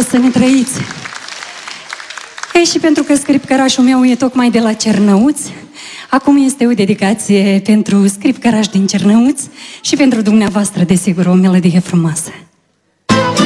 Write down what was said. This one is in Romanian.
sănătos, să ne trăiți! Ei, și pentru că scripcărașul meu e tocmai de la Cernăuți, acum este o dedicație pentru scripcăraș din Cernăuți și pentru dumneavoastră, desigur, o melodie frumoasă.